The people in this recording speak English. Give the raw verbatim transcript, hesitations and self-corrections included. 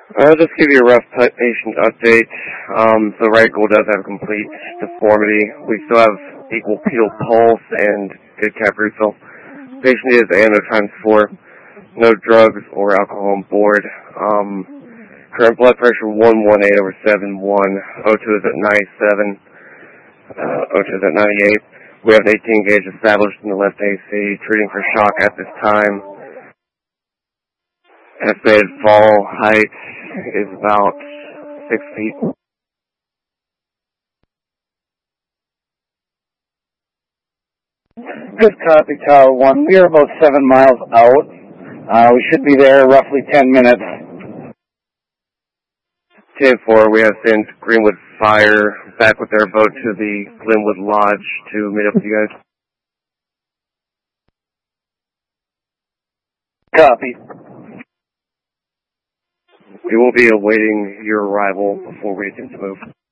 I'll just give you a rough patient update. Um, the right goal does have complete deformity. We still have equal pedal pulse and good cap refill. Patient is A N O times four. No drugs or alcohol on board. Um, current blood pressure one eighteen over seven one. O two is at ninety-seven. Uh, O two is at ninety-eight. We have an eighteen gauge established in the left A C, treating for shock at this time. Estimated fall height is about six feet. Good copy, Tower one. We are about seven miles out. Uh, we should be there roughly ten minutes. ten four, we have sent Greenwood Fire back with their boat to the Glenwood Lodge to meet up with you guys. Copy. We will be awaiting your arrival before we attempt to move.